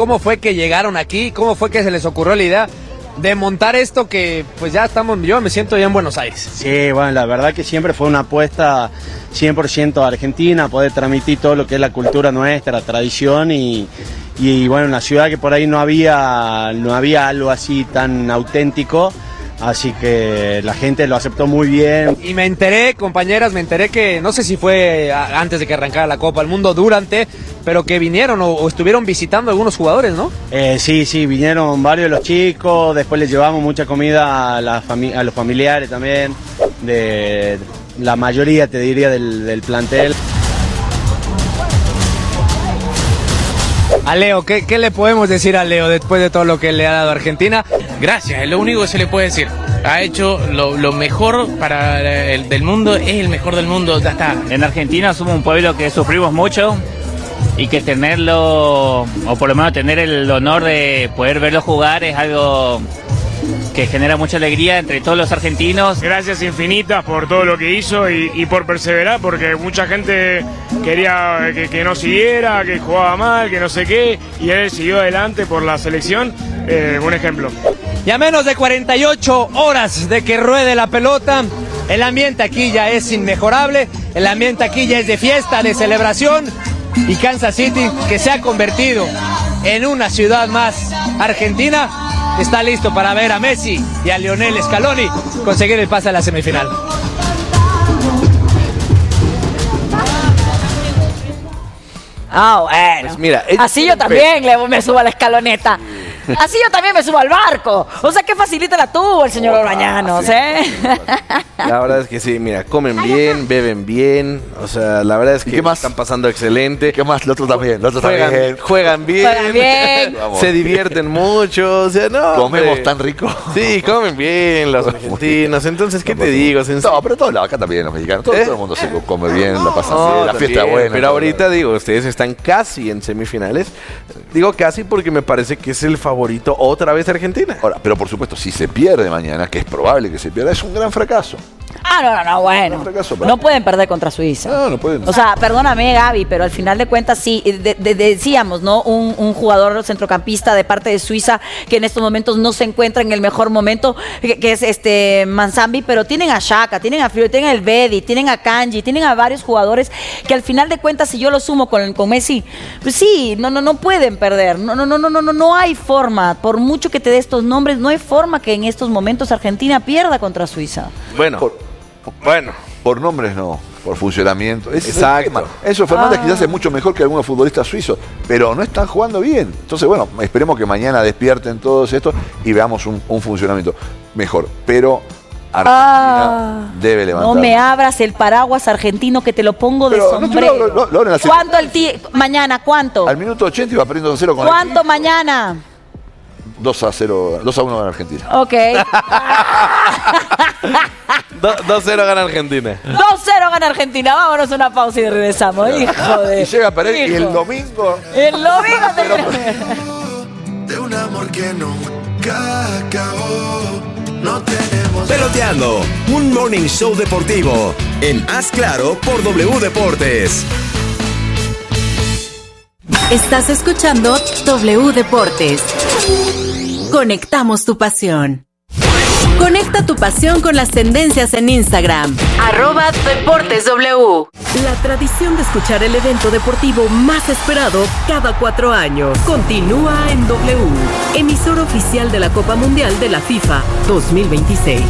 cómo fue que llegaron aquí, cómo fue que se les ocurrió la idea de montar esto que pues ya yo me siento ya en Buenos Aires. Sí, bueno, la verdad que siempre fue una apuesta 100% argentina, poder transmitir todo lo que es la cultura nuestra, la tradición y bueno, en la ciudad que por ahí no había algo así tan auténtico, así que la gente lo aceptó muy bien. Y me enteré, compañeras, que no sé si fue antes de que arrancara la Copa del Mundo, durante, pero que vinieron o estuvieron visitando algunos jugadores, ¿no? Sí, vinieron varios de los chicos, después les llevamos mucha comida a los familiares también, de la mayoría, te diría, del plantel. A Leo, ¿qué le podemos decir a Leo después de todo lo que le ha dado Argentina? Gracias, es lo único que se le puede decir. Ha hecho lo mejor para el del mundo, es el mejor del mundo, ya está. En Argentina somos un pueblo que sufrimos mucho y que tenerlo, o por lo menos tener el honor de poder verlo jugar es algo que genera mucha alegría entre todos los argentinos. Gracias infinitas por todo lo que hizo y por perseverar, porque mucha gente quería que no siguiera, que jugaba mal, que no sé qué, y él siguió adelante por la selección. Un ejemplo. Y a menos de 48 horas de que ruede la pelota, el ambiente aquí ya es inmejorable, el ambiente aquí ya es de fiesta, de celebración, y Kansas City, que se ha convertido en una ciudad más argentina, está listo para ver a Messi y a Lionel Scaloni conseguir el pase a la semifinal. Ah, bueno. Pues mira, así yo también me subo a la escaloneta. Así yo también me subo al barco. O sea, que facilita la tuvo el señor Orbañanos, ¿eh? La verdad es que sí, mira, comen bien, beben bien. O sea, la verdad es que están pasando excelente. ¿Qué más? Los otros también. Juegan bien. Juegan bien. Se divierten mucho. O sea, no. Comemos tan rico. Sí, comen bien los argentinos. Entonces, ¿qué te digo? No, pero todos lados, acá también los mexicanos. Todo el mundo se come bien, la pasa bien, la fiesta bien, buena. Pero ahorita digo, ustedes están casi en semifinales. Digo casi porque me parece que es el favorito otra vez Argentina. Ahora, pero por supuesto, si se pierde mañana, que es probable que se pierda, es un gran fracaso. No, bueno. No pueden perder contra Suiza. No pueden. O sea, perdóname, Gaby, pero al final de cuentas sí, decíamos, ¿no? Un jugador centrocampista de parte de Suiza que en estos momentos no se encuentra en el mejor momento, que es Manzambi, pero tienen a Xhaka, tienen a Frio, tienen a Elvedi, tienen a Kanji, tienen a varios jugadores que al final de cuentas, si yo lo sumo con Messi, pues sí, no pueden perder. No hay forma, por mucho que te dé estos nombres, no hay forma que en estos momentos Argentina pierda contra Suiza. Por nombres no, por funcionamiento. Exacto. Eso Fernández quizás es mucho mejor que algunos futbolistas suizos, pero no están jugando bien. Entonces, bueno, esperemos que mañana despierten todos estos y veamos un funcionamiento mejor. Pero Argentina debe levantar. No me abras el paraguas argentino que te lo pongo de sombrero. ¿Cuánto mañana? ¿Cuánto? Al minuto 80 iba perdiendo 2-0 con ¿Cuánto mañana? 2-1 gana Argentina. Ok. 2-0 gana Argentina. 2-0 gana Argentina. Vámonos a una pausa y regresamos. Hijo de... Y llega a perder y el domingo... De un amor que nunca acabó. No tenemos... Peloteando, un morning show deportivo en Haz Claro por W Deportes. Estás escuchando W Deportes. Conectamos tu pasión. Conecta tu pasión con las tendencias en Instagram. @DeportesW. La tradición de escuchar el evento deportivo más esperado cada 4 años continúa en W, emisora oficial de la Copa Mundial de la FIFA 2026.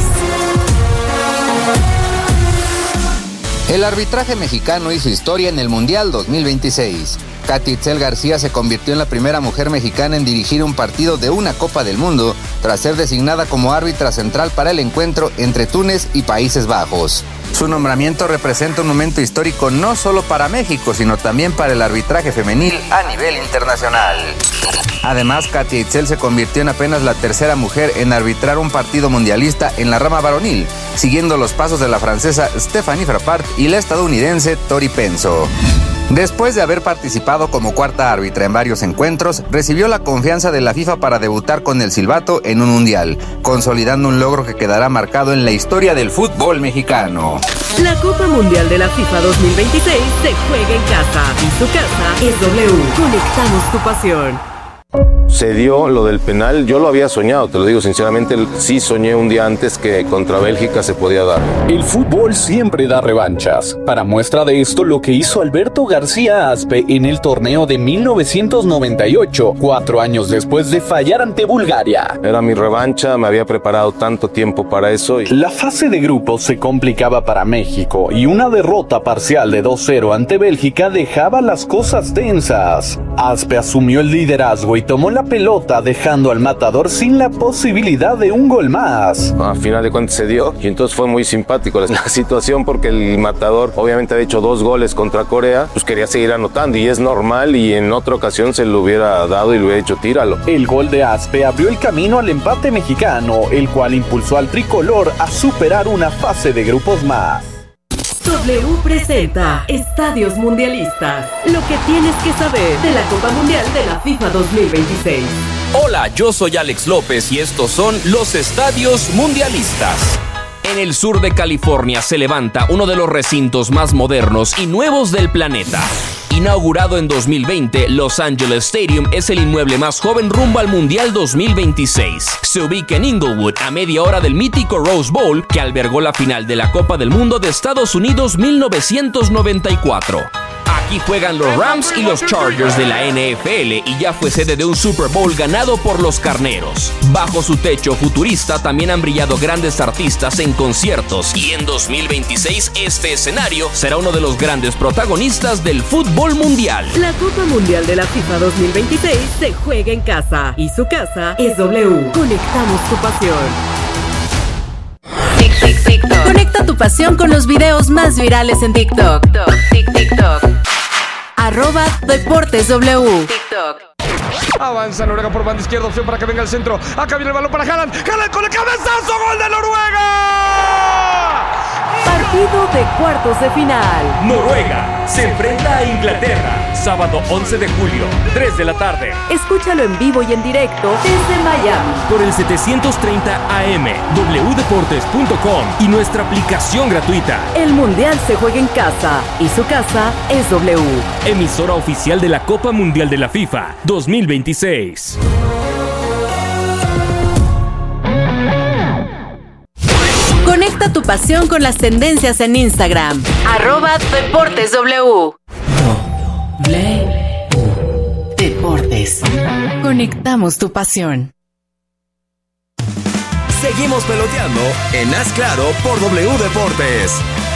El arbitraje mexicano hizo historia en el Mundial 2026. Katy Itzel García se convirtió en la primera mujer mexicana en dirigir un partido de una Copa del Mundo tras ser designada como árbitra central para el encuentro entre Túnez y Países Bajos. Su nombramiento representa un momento histórico no solo para México, sino también para el arbitraje femenil a nivel internacional. Además, Katy Itzel se convirtió en apenas la tercera mujer en arbitrar un partido mundialista en la rama varonil, siguiendo los pasos de la francesa Stéphanie Frappart y la estadounidense Tori Penso. Después de haber participado como cuarta árbitra en varios encuentros, recibió la confianza de la FIFA para debutar con el silbato en un mundial, consolidando un logro que quedará marcado en la historia del fútbol mexicano. La Copa Mundial de la FIFA 2026 se juega en casa y su casa es W. Conectamos tu pasión. Se dio lo del penal, yo lo había soñado, te lo digo sinceramente, sí soñé un día antes que contra Bélgica se podía dar. El fútbol siempre da revanchas. Para muestra de esto, lo que hizo Alberto García Aspe en el torneo de 1998, 4 años después de fallar ante Bulgaria. Era mi revancha, me había preparado tanto tiempo para eso. La fase de grupos se complicaba para México y una derrota parcial de 2-0 ante Bélgica dejaba las cosas tensas. Aspe asumió el liderazgo y tomó la pelota, dejando al matador sin la posibilidad de un gol más. A final de cuentas se dio y entonces fue muy simpático la situación porque el matador obviamente había hecho 2 goles contra Corea, pues quería seguir anotando y es normal, y en otra ocasión se lo hubiera dado y le hubiera dicho tíralo. El gol de Aspe abrió el camino al empate mexicano, el cual impulsó al tricolor a superar una fase de grupos más. W presenta Estadios Mundialistas. Lo que tienes que saber de la Copa Mundial de la FIFA 2026. Hola, yo soy Alex López y estos son los Estadios Mundialistas. En el sur de California se levanta uno de los recintos más modernos y nuevos del planeta. Inaugurado en 2020, Los Angeles Stadium es el inmueble más joven rumbo al Mundial 2026. Se ubica en Inglewood, a media hora del mítico Rose Bowl, que albergó la final de la Copa del Mundo de Estados Unidos 1994. Aquí juegan los Rams y los Chargers de la NFL y ya fue sede de un Super Bowl ganado por los Carneros. Bajo su techo futurista también han brillado grandes artistas en conciertos, y en 2026 este escenario será uno de los grandes protagonistas del fútbol mundial. La Copa Mundial de la FIFA 2026 se juega en casa y su casa es W. Conectamos tu pasión. Conecta tu pasión con los videos más virales en TikTok. @DeportesW. Avanza Noruega por banda izquierda, opción para que venga el centro. Acá viene el balón para Haaland. Haaland con el cabezazo, gol de Noruega. Partido de cuartos de final. Noruega se enfrenta a Inglaterra, sábado 11 de julio, 3 de la tarde. Escúchalo en vivo y en directo desde Miami. Por el 730 AM, wdeportes.com y nuestra aplicación gratuita. El Mundial se juega en casa y su casa es W. Emisora oficial de la Copa Mundial de la FIFA 2026. Conecta tu pasión con las tendencias en Instagram. @DeportesW. Deportes. Conectamos tu pasión. Seguimos peloteando en Haz Claro por W Deportes.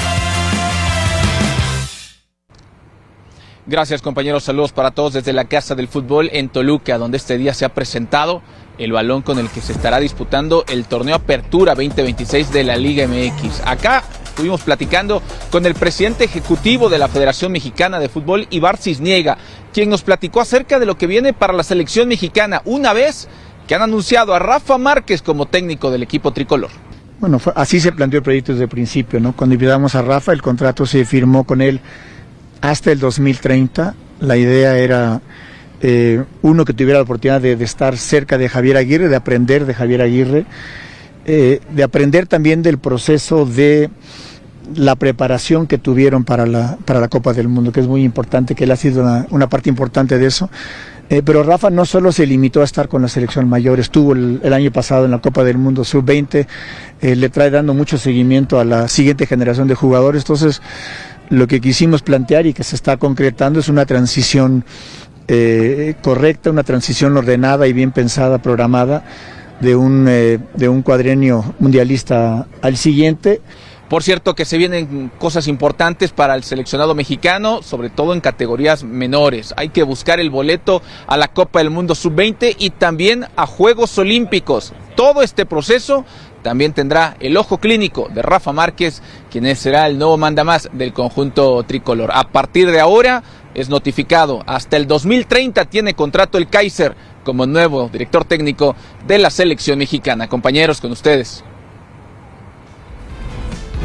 Gracias, compañeros, saludos para todos desde la Casa del Fútbol en Toluca, donde este día se ha presentado el balón con el que se estará disputando el torneo Apertura 2026 de la Liga MX. Acá estuvimos platicando con el presidente ejecutivo de la Federación Mexicana de Fútbol, Ibar Cisniega, quien nos platicó acerca de lo que viene para la selección mexicana, una vez que han anunciado a Rafa Márquez como técnico del equipo tricolor. Bueno, así se planteó el proyecto desde el principio, ¿no? Cuando invitamos a Rafa, el contrato se firmó con él hasta el 2030. La idea era uno que tuviera la oportunidad de estar cerca de Javier Aguirre, de aprender de Javier Aguirre, de aprender también del proceso de la preparación que tuvieron para la Copa del Mundo, que es muy importante, que él ha sido una parte importante de eso. Pero Rafa no solo se limitó a estar con la selección mayor, estuvo el año pasado en la Copa del Mundo Sub-20, le trae dando mucho seguimiento a la siguiente generación de jugadores. Entonces, lo que quisimos plantear y que se está concretando es una transición correcta, una transición ordenada y bien pensada, programada, de un cuadrenio mundialista al siguiente. Por cierto, que se vienen cosas importantes para el seleccionado mexicano, sobre todo en categorías menores. Hay que buscar el boleto a la Copa del Mundo Sub-20 y también a Juegos Olímpicos. Todo este proceso también tendrá el ojo clínico de Rafa Márquez, quien será el nuevo mandamás del conjunto tricolor. A partir de ahora es notificado, hasta el 2030 tiene contrato el Kaiser como nuevo director técnico de la selección mexicana. Compañeros, con ustedes.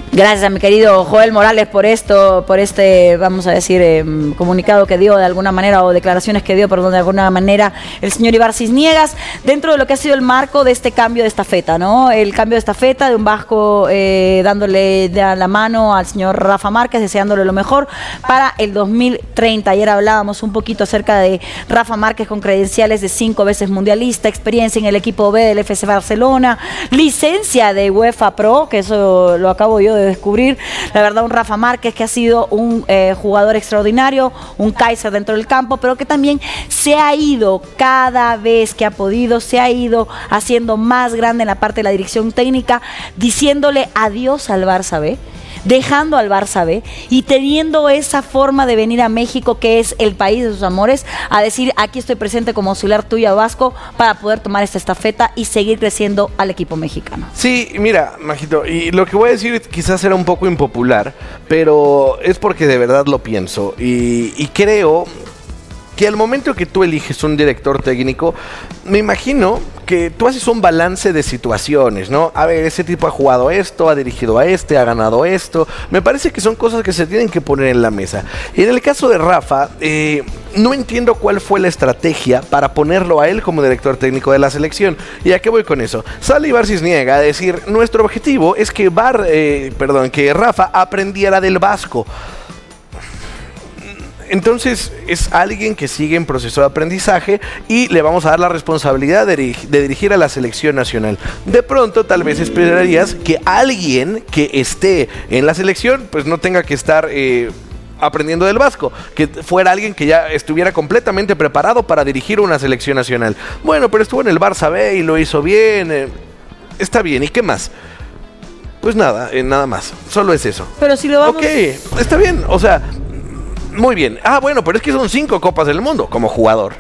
Gracias a mi querido Joel Morales por este, vamos a decir, comunicado que dio de alguna manera, o declaraciones que dio, perdón, de alguna manera, el señor Ibar Cisniegas, dentro de lo que ha sido el marco de este cambio de estafeta, ¿no? El cambio de estafeta de un vasco dándole la mano al señor Rafa Márquez, deseándole lo mejor para el 2030. Ayer hablábamos un poquito acerca de Rafa Márquez con credenciales de 5 veces mundialista, experiencia en el equipo B del FC Barcelona, licencia de UEFA Pro, que eso lo acabo yo de descubrir. La verdad, un Rafa Márquez que ha sido un jugador extraordinario, un Kaiser dentro del campo, pero que también se ha ido cada vez que ha podido, se ha ido haciendo más grande en la parte de la dirección técnica, diciéndole adiós al Barça B, dejando al Barça B y teniendo esa forma de venir a México, que es el país de sus amores, a decir: aquí estoy presente como auxiliar tuya, Vasco, para poder tomar esta estafeta y seguir creciendo al equipo mexicano. Sí, mira, Majito, y lo que voy a decir quizás será un poco impopular, pero es porque de verdad lo pienso y creo que al momento que tú eliges un director técnico, me imagino que tú haces un balance de situaciones, ¿no? A ver, ese tipo ha jugado esto, ha dirigido a este, ha ganado esto. Me parece que son cosas que se tienen que poner en la mesa. Y en el caso de Rafa, no entiendo cuál fue la estrategia para ponerlo a él como director técnico de la selección. ¿Y a qué voy con eso? Sale Ibar Cisniega a decir: nuestro objetivo es que Rafa aprendiera del vasco. Entonces es alguien que sigue en proceso de aprendizaje y le vamos a dar la responsabilidad de dirigir a la selección nacional. De pronto tal vez esperarías que alguien que esté en la selección pues no tenga que estar aprendiendo del vasco, que fuera alguien que ya estuviera completamente preparado para dirigir una selección nacional. Bueno, pero estuvo en el Barça B y lo hizo bien, está bien, ¿y qué más? Pues nada, nada más, solo es eso. Pero si lo vamos... Ok, está bien, o sea... Muy bien. Bueno, pero es que son 5 Copas del Mundo como jugador.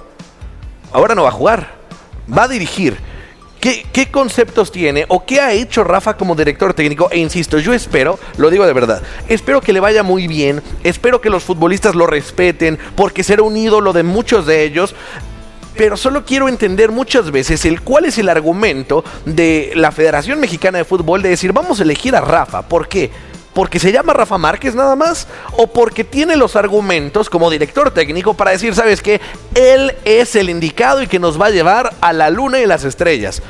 Ahora no va a jugar, va a dirigir. ¿Qué conceptos tiene o qué ha hecho Rafa como director técnico? E insisto, yo espero, lo digo de verdad, espero que le vaya muy bien, espero que los futbolistas lo respeten, porque será un ídolo de muchos de ellos. Pero solo quiero entender muchas veces cuál es el argumento de la Federación Mexicana de Fútbol de decir: vamos a elegir a Rafa. ¿Por qué? ¿Porque se llama Rafa Márquez nada más? ¿O porque tiene los argumentos como director técnico para decir: ¿sabes qué? Él es el indicado y que nos va a llevar a la luna y las estrellas?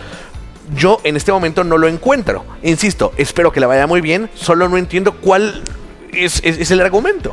Yo en este momento no lo encuentro. Insisto, espero que le vaya muy bien, solo no entiendo cuál es el argumento.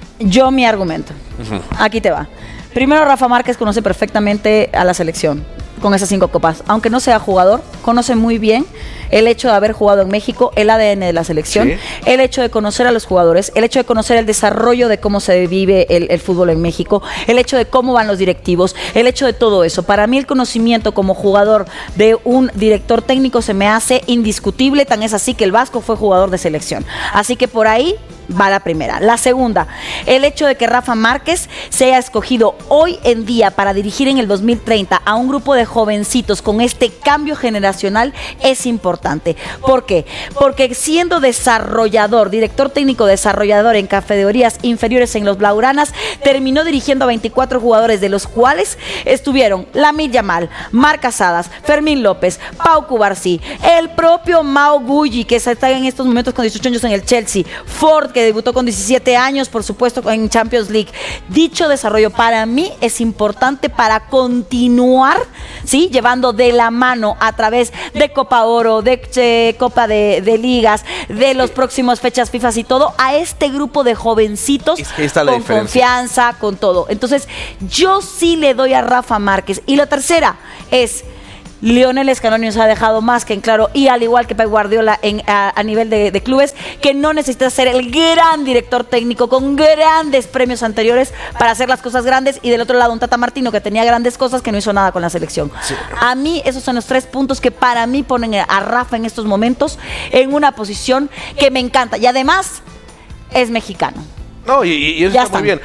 Mi argumento. Aquí te va. Primero, Rafa Márquez conoce perfectamente a la selección con esas 5 copas. Aunque no sea jugador, conoce muy bien el hecho de haber jugado en México, el ADN de la selección, sí, el hecho de conocer a los jugadores, el hecho de conocer el desarrollo de cómo se vive el fútbol en México, el hecho de cómo van los directivos, el hecho de todo eso. Para mí el conocimiento como jugador de un director técnico se me hace indiscutible, tan es así que el Vasco fue jugador de selección. Así que por ahí va la primera. La segunda, el hecho de que Rafa Márquez se haya escogido hoy en día para dirigir en el 2030 a un grupo de jovencitos con este cambio generacional es importante. ¿Por qué? Porque siendo desarrollador, director técnico desarrollador en categorías inferiores en los Blaugranas, terminó dirigiendo a 24 jugadores, de los cuales estuvieron Lamine Yamal, Marc Casadas, Fermín López, Pau Cubarsí, el propio Mau Gulli, que está en estos momentos con 18 años en el Chelsea, Ford, que debutó con 17 años, por supuesto, en Champions League. Dicho desarrollo para mí es importante para continuar, ¿sí?, llevando de la mano a través de Copa Oro, de Copa de Ligas, de los próximos fechas FIFA y todo, a este grupo de jovencitos con confianza, con todo. Entonces, yo sí le doy a Rafa Márquez. Y la tercera es: Lionel Scaloni nos ha dejado más que en claro, y al igual que Pep Guardiola a nivel de clubes, que no necesita ser el gran director técnico con grandes premios anteriores para hacer las cosas grandes, y del otro lado un Tata Martino que tenía grandes cosas que no hizo nada con la selección. Sí. A mí esos son los 3 puntos que para mí ponen a Rafa en estos momentos en una posición que me encanta, y además es mexicano. No, y eso ya está muy bien.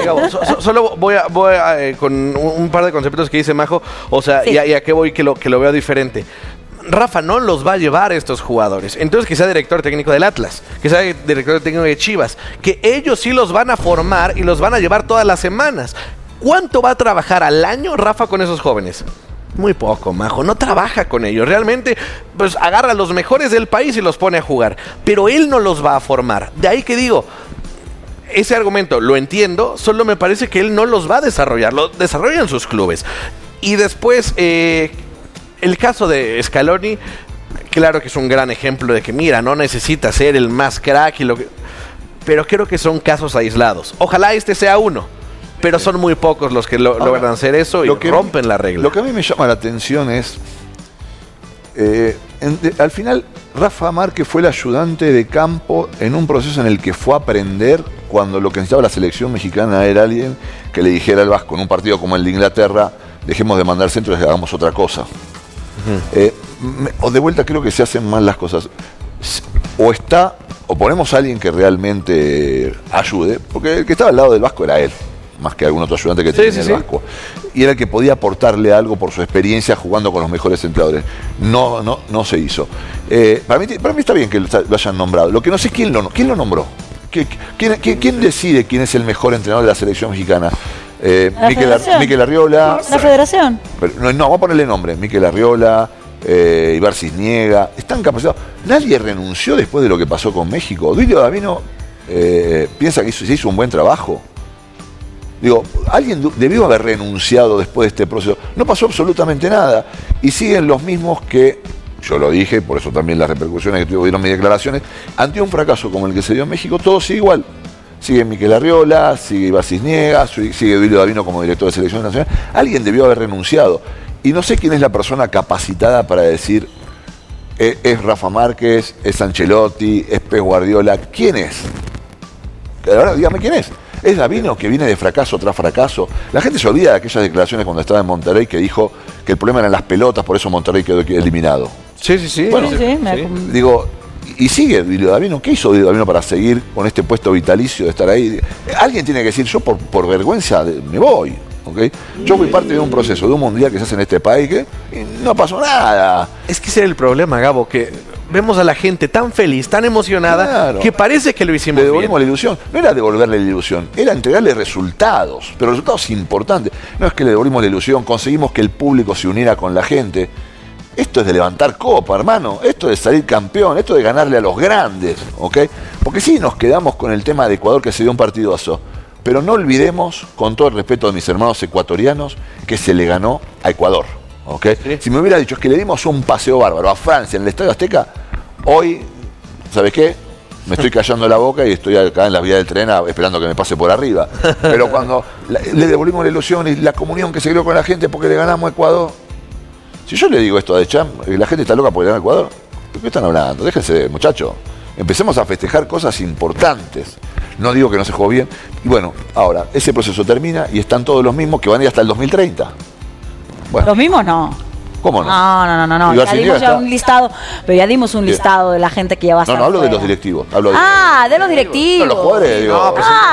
Solo voy a con un par de conceptos que dice Majo, o sea, sí, y a qué voy que lo veo diferente. Rafa no los va a llevar a estos jugadores. Entonces, que sea director técnico del Atlas, que sea director técnico de Chivas, que ellos sí los van a formar y los van a llevar todas las semanas. ¿Cuánto va a trabajar al año Rafa con esos jóvenes? Muy poco, Majo. No trabaja con ellos. Realmente, pues agarra a los mejores del país y los pone a jugar. Pero él no los va a formar. De ahí que digo, ese argumento lo entiendo, solo me parece que él no los va a desarrollar. Lo desarrolla en sus clubes. Y después, el caso de Scaloni, claro que es un gran ejemplo de que, mira, no necesita ser el más crack y lo que... Pero creo que son casos aislados. Ojalá este sea uno. Pero son muy pocos los que logran hacer eso y rompen la regla. Lo que a mí me llama la atención es, al final, Rafa Márquez fue el ayudante de campo en un proceso en el que fue a aprender cuando lo que necesitaba la selección mexicana era alguien que le dijera al Vasco en un partido como el de Inglaterra, dejemos de mandar centros y hagamos otra cosa. O de vuelta creo que se hacen mal las cosas. O ponemos a alguien que realmente ayude, porque el que estaba al lado del Vasco era él, más que algún otro ayudante que tenía el Vasco. Y era el que podía aportarle algo por su experiencia jugando con los mejores entrenadores. No se hizo. Para mí está bien que lo hayan nombrado. Lo que no sé quién lo nombró. ¿Quién decide quién es el mejor entrenador de la selección mexicana? Mikel Arriola. ¿La federación? No, vamos a ponerle nombre. Mikel Arriola, Ibar Cisniega. Están capacitados. Nadie renunció después de lo que pasó con México. Duilio Davino piensa que se hizo un buen trabajo. Digo, alguien debió haber renunciado después de este proceso. No pasó absolutamente nada. Y siguen los mismos que, yo lo dije, por eso también las repercusiones que tuvieron mis declaraciones, ante un fracaso como el que se dio en México, todo sigue igual. Sigue Mikel Arriola, sigue Ibar Cisniega, sigue Duilio Davino como director de selección nacional. Alguien debió haber renunciado. Y no sé quién es la persona capacitada para decir, es Rafa Márquez, es Ancelotti, es Pep Guardiola. ¿Quién es? Ahora dígame quién es. ¿Es Davino que viene de fracaso tras fracaso? La gente se olvida de aquellas declaraciones cuando estaba en Monterrey que dijo que el problema eran las pelotas, por eso Monterrey quedó eliminado. Sí. Bueno, digo, y sigue Duilio Davino. ¿Qué hizo Duilio Davino para seguir con este puesto vitalicio de estar ahí? Alguien tiene que decir, yo por vergüenza me voy. ¿Okay? Yo fui parte de un proceso, de un mundial que se hace en este país que no pasó nada. Es que ese era el problema, Gabo, que vemos a la gente tan feliz, tan emocionada, que parece que lo hicimos bien. Le devolvimos la ilusión. No era devolverle la ilusión, era entregarle resultados, pero resultados importantes. No es que le devolvimos la ilusión, conseguimos que el público se uniera con la gente. Esto es de levantar copa, hermano. Esto es de salir campeón, esto es de ganarle a los grandes, ¿ok? Porque sí nos quedamos con el tema de Ecuador, que se dio un partidazo. Pero no olvidemos, con todo el respeto de mis hermanos ecuatorianos, que se le ganó a Ecuador. ¿Okay? Sí. Si me hubiera dicho es que le dimos un paseo bárbaro a Francia en el Estadio Azteca, hoy, ¿sabes qué? Me estoy callando la boca y estoy acá en la vía del tren esperando que me pase por arriba. Pero cuando le devolvimos la ilusión y la comunión que se creó con la gente porque le ganamos a Ecuador. Si yo le digo esto a Deschamps, la gente está loca porque le ganó a Ecuador, ¿de qué están hablando? Déjense, muchachos. Empecemos a festejar cosas importantes. No digo que no se jugó bien. Y bueno, ahora, ese proceso termina y están todos los mismos que van a ir hasta el 2030. Bueno. ¿Los mismos no? ¿Cómo no? No. Ya dimos un listado, pero ya dimos un listado de la gente que ya va a estar. No hablo de los directivos. De los directivos. No, los jugadores, digo.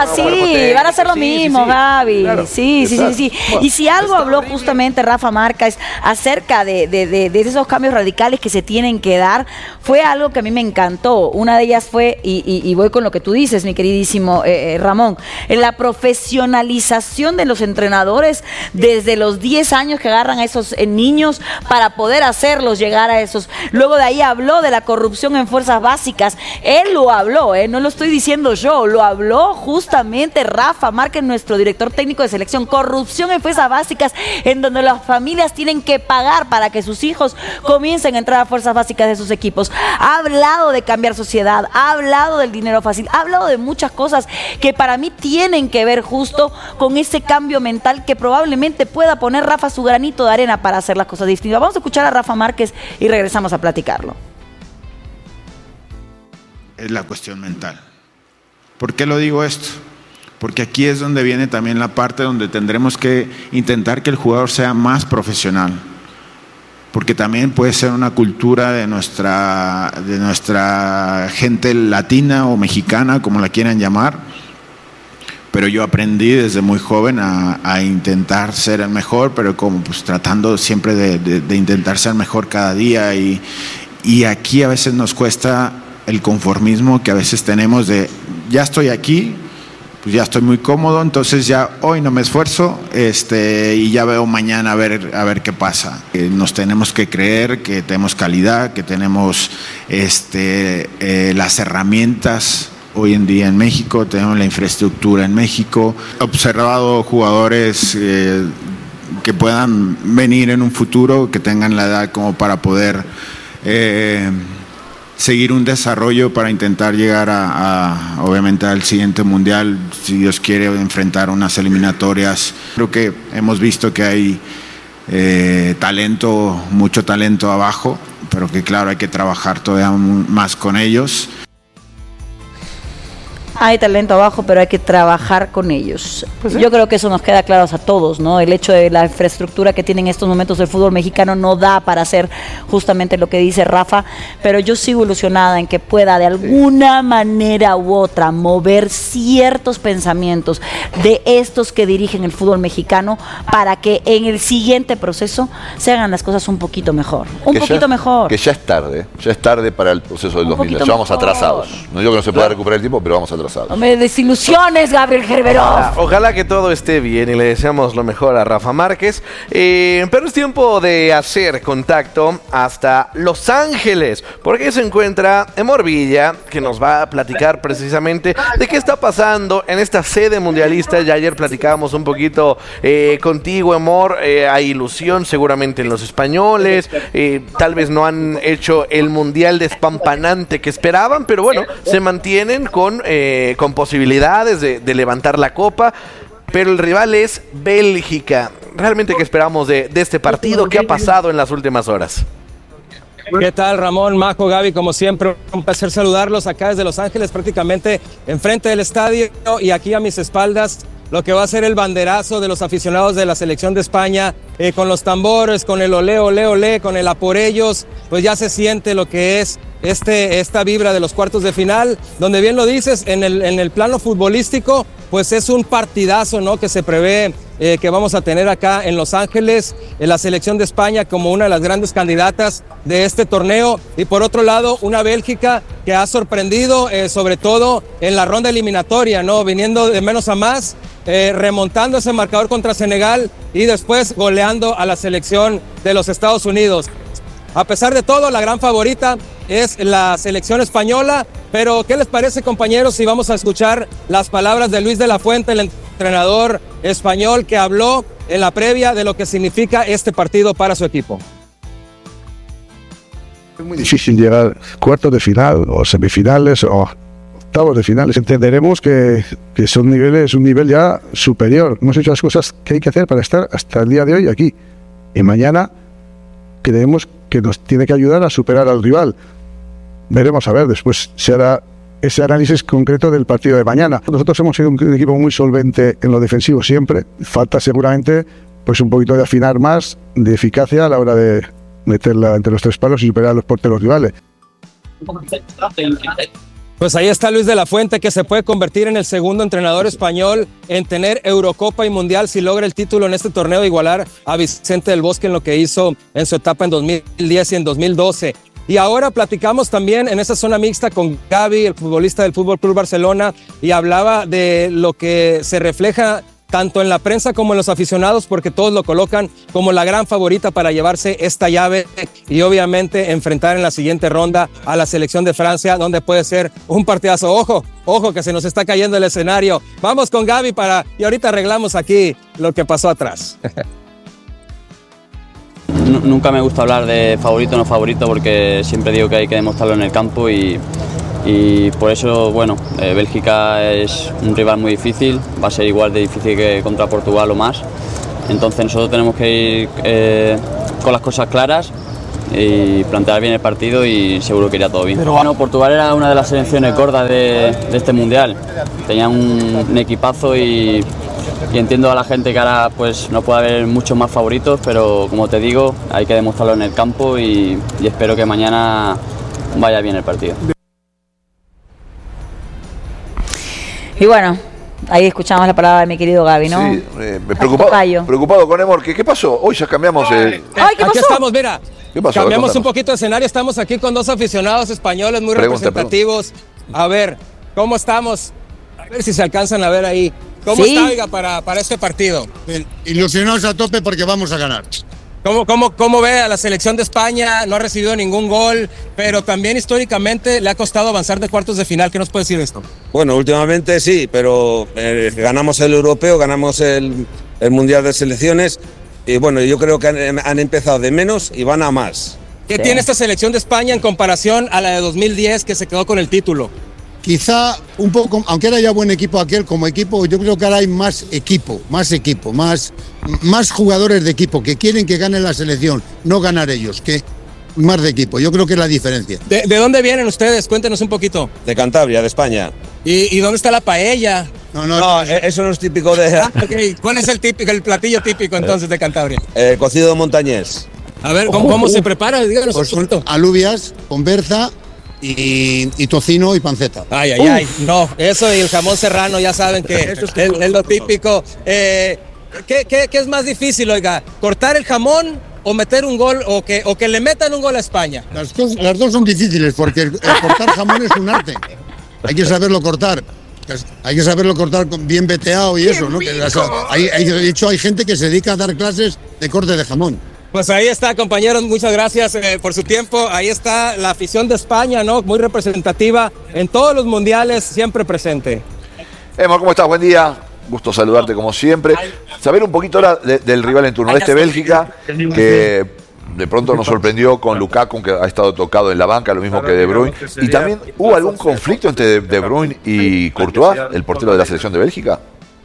Sí, van a hacer lo mismo, Gaby. Claro. Sí. Bueno, y si algo habló justamente Rafa Márquez acerca de esos cambios radicales que se tienen que dar, fue algo que a mí me encantó. Una de ellas fue, y voy con lo que tú dices, mi queridísimo Ramón, en la profesionalización de los entrenadores desde los 10 años que agarran a esos niños para poder hacerlos llegar a esos. Luego de ahí habló de la corrupción en fuerzas básicas. Él lo habló, no lo estoy diciendo yo, lo habló justamente Rafa Márquez, nuestro director técnico de selección. Corrupción en fuerzas básicas, en donde las familias tienen que pagar para que sus hijos comiencen a entrar a fuerzas básicas de sus equipos. Ha hablado de cambiar sociedad, ha hablado del dinero fácil, ha hablado de muchas cosas que para mí tienen que ver justo con ese cambio mental que probablemente pueda poner Rafa su granito de arena para hacer las cosas distintas. Vamos a escuchar a Rafa Márquez y regresamos a platicarlo. Es la cuestión mental. ¿Por qué lo digo esto? Porque aquí es donde viene también la parte donde tendremos que intentar que el jugador sea más profesional. Porque también puede ser una cultura de nuestra gente latina o mexicana, como la quieran llamar. Pero yo aprendí desde muy joven a intentar ser el mejor, pero como pues tratando siempre de intentar ser mejor cada día. Y aquí a veces nos cuesta el conformismo que a veces tenemos de, ya estoy aquí, pues ya estoy muy cómodo, entonces ya hoy no me esfuerzo y ya veo mañana a ver qué pasa. Nos tenemos que creer que tenemos calidad, que tenemos las herramientas hoy en día en México, tenemos la infraestructura en México. He observado jugadores que puedan venir en un futuro, que tengan la edad como para poder seguir un desarrollo para intentar llegar obviamente al siguiente mundial, si Dios quiere, enfrentar unas eliminatorias. Creo que hemos visto que hay mucho talento abajo, pero que claro, hay que trabajar todavía más con ellos. Hay talento abajo, pero hay que trabajar con ellos. Pues sí. Yo creo que eso nos queda claro a todos, ¿no? El hecho de la infraestructura que tiene en estos momentos el fútbol mexicano no da para hacer justamente lo que dice Rafa, pero yo sigo ilusionada en que pueda de alguna manera u otra mover ciertos pensamientos de estos que dirigen el fútbol mexicano para que en el siguiente proceso se hagan las cosas un poquito mejor. Mejor. Que ya es tarde para el proceso del 2000. Ya vamos atrasados. No digo que no se pueda recuperar el tiempo, pero vamos atrasados. No me desilusiones, Gabriel Gerberov. Ojalá que todo esté bien y le deseamos lo mejor a Rafa Márquez. Pero es tiempo de hacer contacto hasta Los Ángeles, porque se encuentra Emor Villa, que nos va a platicar precisamente de qué está pasando en esta sede mundialista. Ya ayer platicábamos un poquito contigo, Emor. Hay ilusión seguramente en los españoles. Tal vez no han hecho el mundial despampanante que esperaban, pero bueno, se mantienen con posibilidades de levantar la copa, pero el rival es Bélgica. ¿Realmente qué esperamos de este partido? ¿Qué ha pasado en las últimas horas? ¿Qué tal, Ramón, Majo, Gaby? Como siempre, un placer saludarlos acá desde Los Ángeles, prácticamente enfrente del estadio, y aquí a mis espaldas lo que va a ser el banderazo de los aficionados de la selección de España, con los tambores, con el olé, olé, olé, con el a por ellos, pues ya se siente lo que es esta vibra de los cuartos de final, donde bien lo dices, en el plano futbolístico, pues es un partidazo, ¿no?, que se prevé que vamos a tener acá en Los Ángeles, en la selección de España como una de las grandes candidatas de este torneo, y por otro lado una Bélgica que ha sorprendido, sobre todo en la ronda eliminatoria, ¿no?, viniendo de menos a más, remontando ese marcador contra Senegal y después goleando a la selección de los Estados Unidos. A pesar de todo, la gran favorita es la selección española, pero ¿qué les parece, compañeros, si vamos a escuchar las palabras de Luis de la Fuente, el entrenador español, que habló en la previa de lo que significa este partido para su equipo? Es muy difícil llegar a cuartos de final o semifinales o octavos de finales. Entenderemos que son niveles, un nivel ya superior. Hemos hecho las cosas que hay que hacer para estar hasta el día de hoy aquí. Y mañana creemos que nos tiene que ayudar a superar al rival. Veremos a ver, después se hará ese análisis concreto del partido de mañana. Nosotros hemos sido un equipo muy solvente en lo defensivo siempre. Falta seguramente pues un poquito de afinar más, de eficacia a la hora de meterla entre los tres palos y superar a los porteros rivales. Pues ahí está Luis de la Fuente, que se puede convertir en el segundo entrenador español en tener Eurocopa y Mundial si logra el título en este torneo, igualar a Vicente del Bosque en lo que hizo en su etapa en 2010 y en 2012. Y ahora platicamos también en esa zona mixta con Gaby, el futbolista del Fútbol Club Barcelona, y hablaba de lo que se refleja tanto en la prensa como en los aficionados, porque todos lo colocan como la gran favorita para llevarse esta llave y obviamente enfrentar en la siguiente ronda a la selección de Francia, donde puede ser un partidazo. Ojo que se nos está cayendo el escenario. Vamos con Gaby y ahorita arreglamos aquí lo que pasó atrás. Nunca me gusta hablar de favorito o no favorito, porque siempre digo que hay que demostrarlo en el campo y por eso, bueno, Bélgica es un rival muy difícil, va a ser igual de difícil que contra Portugal o más. Entonces nosotros tenemos que ir con las cosas claras y plantear bien el partido, y seguro que irá todo bien. Pero bueno, Portugal era una de las selecciones gordas de este mundial, tenía un equipazo y entiendo a la gente que ahora pues no puede haber muchos más favoritos, pero como te digo, hay que demostrarlo en el campo y espero que mañana vaya bien el partido. Y bueno, ahí escuchamos la palabra de mi querido Gaby, ¿no? Sí, preocupado con Emor. ¿Qué pasó? Hoy ya cambiamos ¿qué pasó? Aquí estamos, mira. ¿Qué pasó? Cambiamos un poquito de escenario. Estamos aquí con dos aficionados españoles muy representativos. A ver, ¿cómo estamos? A ver si se alcanzan a ver ahí. ¿Cómo está, oiga, para este partido? Bien, ilusionados a tope porque vamos a ganar. ¿Cómo ve a la selección de España? No ha recibido ningún gol, pero también históricamente le ha costado avanzar de cuartos de final. ¿Qué nos puede decir de esto? Bueno, últimamente sí, pero ganamos el europeo, ganamos el Mundial de Selecciones y bueno, yo creo que han empezado de menos y van a más. ¿Qué tiene esta selección de España en comparación a la de 2010 que se quedó con el título? Quizá un poco, aunque era ya buen equipo aquel, como equipo, yo creo que ahora hay más jugadores de equipo que quieren que gane la selección, no ganar ellos, que más de equipo. Yo creo que es la diferencia. ¿De dónde vienen ustedes? Cuéntenos un poquito. De Cantabria, de España. ¿Y dónde está la paella? No, eso no es típico de... Okay. ¿Cuál es el platillo típico entonces de Cantabria? Cocido montañés. A ver, ¿cómo se prepara? Díganos un poquito. Alubias con berza y tocino y panceta. Ay. No, eso y el jamón serrano, ya saben que es lo típico. ¿Qué es más difícil, oiga? ¿Cortar el jamón o meter un gol o que le metan un gol a España? Las dos son difíciles porque el cortar jamón es un arte. Hay que saberlo cortar. Hay que saberlo cortar bien veteado y eso, ¿no? De hecho, hay gente que se dedica a dar clases de corte de jamón. Pues ahí está, compañeros, muchas gracias por su tiempo. Ahí está la afición de España, ¿no? Muy representativa en todos los mundiales, siempre presente. Emor, ¿cómo estás? Buen día. Gusto saludarte como siempre. Saber un poquito ahora del rival en turno, Bélgica, que de pronto nos sorprendió con Lukaku, que ha estado tocado en la banca, lo mismo que De Bruyne. Y también hubo algún conflicto entre De Bruyne y Courtois, el portero de la selección de Bélgica.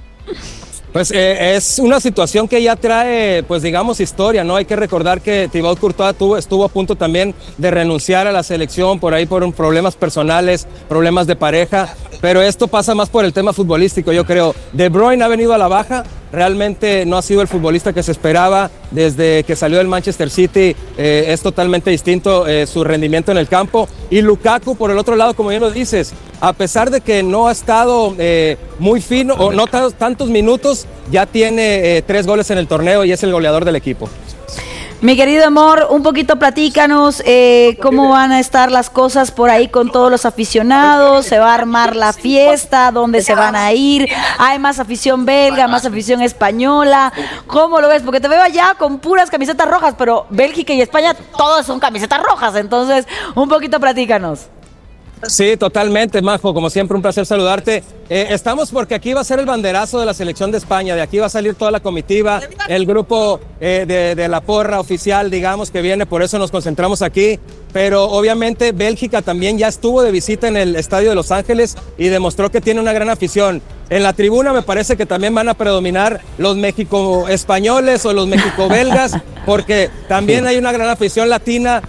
Pues es una situación que ya trae, pues digamos, historia, ¿no? Hay que recordar que Thibaut Courtois estuvo a punto también de renunciar a la selección por problemas personales, problemas de pareja, pero esto pasa más por el tema futbolístico, yo creo. De Bruyne ha venido a la baja, realmente no ha sido el futbolista que se esperaba desde que salió del Manchester City, es totalmente distinto su rendimiento en el campo. Y Lukaku, por el otro lado, como bien lo dices, a pesar de que no ha estado muy fino o no tantos minutos, ya tiene 3 goles en el torneo y es el goleador del equipo. Mi querido Amor, un poquito platícanos cómo van a estar las cosas por ahí con todos los aficionados, se va a armar la fiesta, dónde se van a ir, hay más afición belga, más afición española, ¿cómo lo ves? Porque te veo allá con puras camisetas rojas, pero Bélgica y España todas son camisetas rojas, entonces un poquito platícanos. Sí, totalmente, Majo, como siempre un placer saludarte. Estamos porque aquí va a ser el banderazo de la selección de España, de aquí va a salir toda la comitiva, el grupo de la porra oficial, digamos, que viene, por eso nos concentramos aquí, pero obviamente Bélgica también ya estuvo de visita en el Estadio de Los Ángeles y demostró que tiene una gran afición. En la tribuna me parece que también van a predominar los México-españoles o los México-belgas, porque también hay una gran afición latina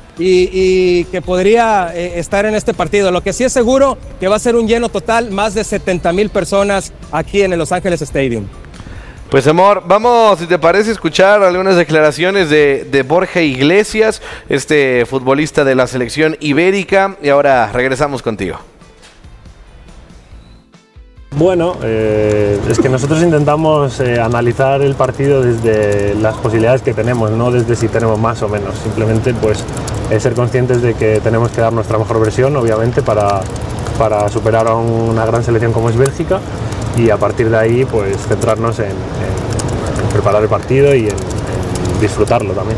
y que podría estar en este partido. Lo que sí es seguro que va a ser un lleno total, más de 70,000 personas aquí en el Los Ángeles Stadium. Pues Amor, vamos, si te parece, escuchar algunas declaraciones de Borja Iglesias, este futbolista de la selección ibérica, y ahora regresamos contigo. Bueno, es que nosotros intentamos analizar el partido desde las posibilidades que tenemos, no desde si tenemos más o menos. Simplemente pues ser conscientes de que tenemos que dar nuestra mejor versión, obviamente, para superar a una gran selección como es Bélgica, y a partir de ahí pues centrarnos en preparar el partido y en disfrutarlo también.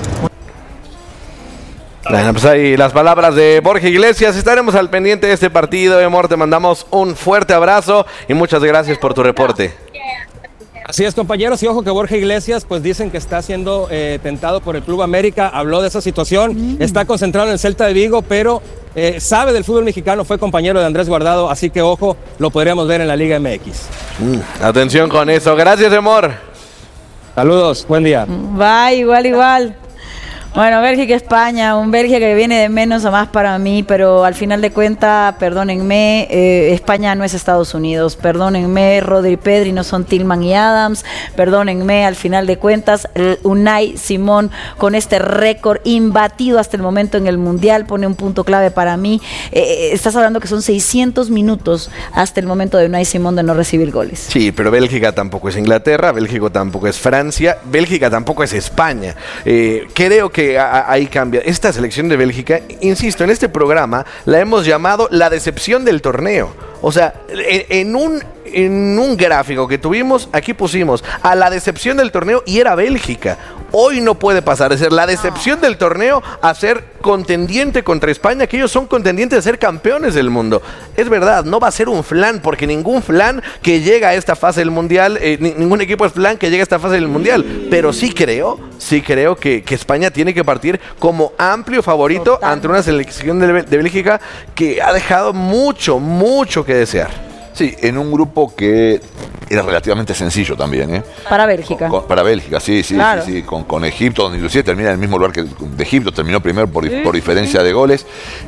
Bueno, pues ahí las palabras de Borja Iglesias. Estaremos al pendiente de este partido, Amor. Te mandamos un fuerte abrazo y muchas gracias por tu reporte. Así es, compañeros, y ojo que Borja Iglesias, pues dicen que está siendo tentado por el Club América, habló de esa situación, está concentrado en el Celta de Vigo, pero sabe del fútbol mexicano, fue compañero de Andrés Guardado, así que ojo, lo podríamos ver en la Liga MX. Atención con eso, gracias, Amor. Saludos, buen día. Va, igual. Bueno, Bélgica-España, un Bélgica que viene de menos a más para mí, pero al final de cuentas, perdónenme, España no es Estados Unidos, perdónenme, Rodri y Pedri no son Tillman y Adams, perdónenme, al final de cuentas, Unai Simón con este récord imbatido hasta el momento en el Mundial, pone un punto clave para mí. Estás hablando que son 600 minutos hasta el momento de Unai Simón de no recibir goles. Sí, pero Bélgica tampoco es Inglaterra, Bélgica tampoco es Francia, Bélgica tampoco es España. Creo que ahí cambia. Esta selección de Bélgica, insisto, en este programa la hemos llamado la decepción del torneo. O sea, en un en un gráfico que tuvimos, aquí pusimos a la decepción del torneo y era Bélgica. Hoy no puede pasar de ser la decepción del torneo a ser contendiente contra España, que ellos son contendientes de ser campeones del mundo. Es verdad, no va a ser un flan, porque ningún flan que llega a esta fase del Mundial, ningún equipo es flan que llega a esta fase del Mundial, pero sí creo que España tiene que partir como amplio favorito ante una selección de Bélgica que ha dejado mucho que desear. Sí, en un grupo que era relativamente sencillo también, ¿eh? Para Bélgica. Para Bélgica, sí. Claro. Con Egipto, donde inclusive termina en el mismo lugar que de Egipto, terminó primero por diferencia de goles.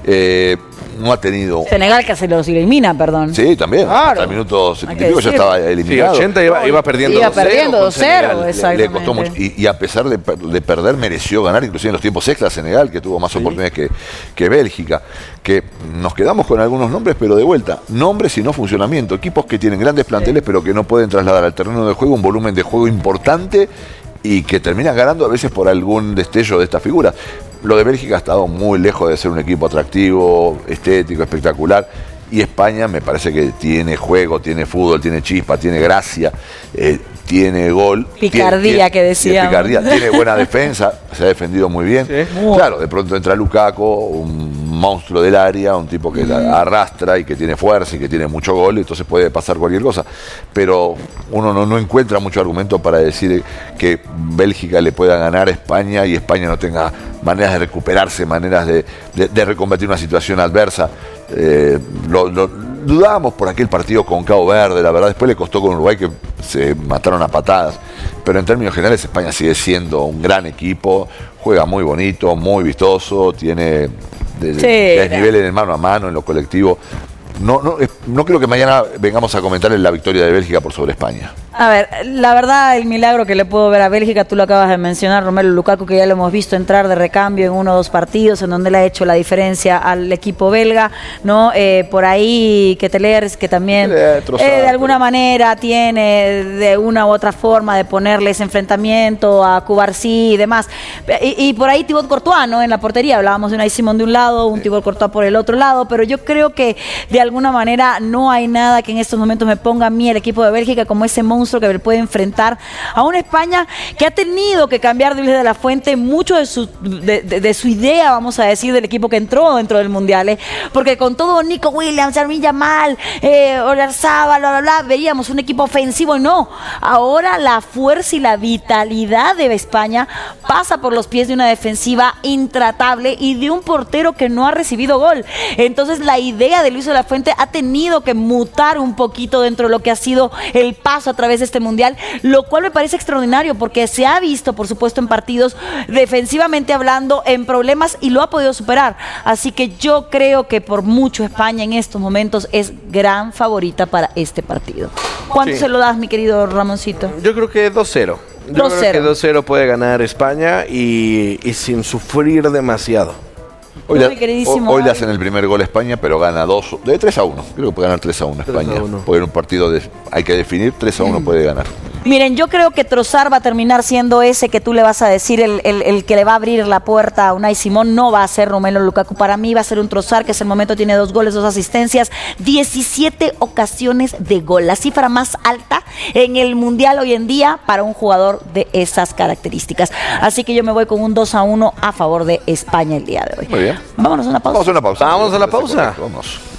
No ha tenido... Senegal que se los elimina, perdón. Sí, también. Claro. Hasta el minuto 75 ya estaba eliminado. Sí, 80 iba perdiendo 2-0, exactamente. Le costó mucho. Y a pesar de perder, mereció ganar, inclusive en los tiempos extras, Senegal, que tuvo más oportunidades que Bélgica. Que nos quedamos con algunos nombres, pero de vuelta. Nombres y no funcionamiento. Equipos que tienen grandes planteles, pero que no pueden trasladar al terreno de juego un volumen de juego importante y que terminan ganando a veces por algún destello de estas figuras. Lo de Bélgica ha estado muy lejos de ser un equipo atractivo, estético, espectacular. Y España me parece que tiene juego, tiene fútbol, tiene chispa, tiene gracia, tiene gol. Picardía, que decíamos. Tiene buena defensa, se ha defendido muy bien. Sí. Claro, de pronto entra Lukaku, un monstruo del área, un tipo que la arrastra y que tiene fuerza y que tiene mucho gol, entonces puede pasar cualquier cosa. Pero uno no encuentra mucho argumento para decir que Bélgica le pueda ganar a España y España no tenga maneras de recuperarse, maneras de reconvertir una situación adversa. Dudábamos por aquel partido con Cabo Verde, la verdad, después le costó con Uruguay, que se mataron a patadas, pero en términos generales España sigue siendo un gran equipo, juega muy bonito, muy vistoso, tiene desnivel en el mano a mano, en lo colectivo. No creo que mañana vengamos a comentar la victoria de Bélgica por sobre España. A ver, la verdad, el milagro que le puedo ver a Bélgica, tú lo acabas de mencionar, Romelu Lukaku, que ya lo hemos visto entrar de recambio en 1 o 2 partidos, en donde le ha hecho la diferencia al equipo belga, ¿no? Por ahí Ketelaere, que también de alguna manera tiene de una u otra forma de ponerle ese enfrentamiento a Cubarsí y demás. Y por ahí Thibaut Courtois, ¿no? En la portería hablábamos de Unai Simón de un lado, un Thibaut Courtois por el otro lado, pero yo creo que de alguna manera no hay nada que en estos momentos me ponga a mí el equipo de Bélgica como ese monstruo que puede enfrentar a una España que ha tenido que cambiar de Luis de la Fuente mucho de su idea, vamos a decir, del equipo que entró dentro del Mundial, porque con todo Nico Williams, Lamine Yamal, Oyarzabal, bla, bla, bla, veíamos un equipo ofensivo. No, ahora la fuerza y la vitalidad de España pasa por los pies de una defensiva intratable y de un portero que no ha recibido gol. Entonces la idea de Luis de la Fuente ha tenido que mutar un poquito dentro de lo que ha sido el paso a través de este Mundial, lo cual me parece extraordinario porque se ha visto, por supuesto, en partidos defensivamente hablando, en problemas, y lo ha podido superar. Así que yo creo que por mucho España en estos momentos es gran favorita para este partido. ¿Cuánto se lo das, mi querido Ramoncito? Yo creo que 2-0. Yo creo que 2-0 puede ganar España y sin sufrir demasiado. Hoy le hacen el primer gol a España, pero gana 3-1. Creo que puede ganar 3-1 España. Puede en un partido hay que definir, 3-1 puede ganar. Miren, yo creo que Trossard va a terminar siendo ese que tú le vas a decir, el que le va a abrir la puerta a Unai Simón. No va a ser Romelu Lukaku. Para mí va a ser un Trossard que hasta el momento tiene 2 goles, 2 asistencias, 17 ocasiones de gol. La cifra más alta en el Mundial hoy en día para un jugador de esas características. Así que yo me voy con un 2-1 a favor de España el día de hoy. Muy bien. Vámonos a una pausa. Vamos a una pausa. Vamos a la pausa. Vamos.